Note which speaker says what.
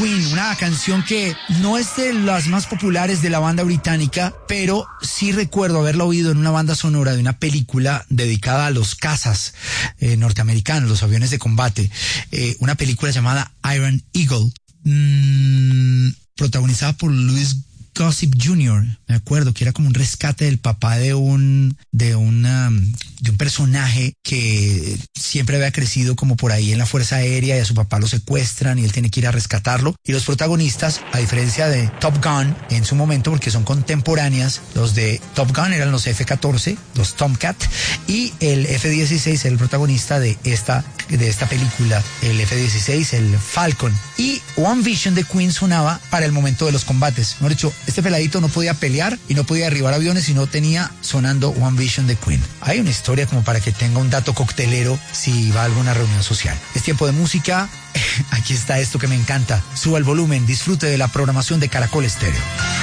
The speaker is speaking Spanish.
Speaker 1: Queen, una canción que no es de las más populares de la banda británica, pero sí recuerdo haberla oído en una banda sonora de una película dedicada a los cazas norteamericanos, los aviones de combate, una película llamada Iron Eagle, protagonizada por Louis Gossett Jr., me acuerdo que era como un rescate del papá de un personaje que siempre había crecido como por ahí en la Fuerza Aérea, y a su papá lo secuestran y él tiene que ir a rescatarlo. Y los protagonistas, a diferencia de Top Gun en su momento, porque son contemporáneas, los de Top Gun eran los F-14, los Tomcat, y el F-16 el protagonista de esta película, el F-16, el Falcon. Y One Vision de Queen sonaba para el momento de los combates. Mejor dicho, este peladito no podía pelear y no podía derribar aviones y no tenía sonando One Vision de Queen. Hay una historia como para que tenga un dato coctelero si va a alguna reunión social. Es tiempo de música. Aquí está esto que me encanta. Suba el volumen, disfrute de la programación de Caracol Estéreo.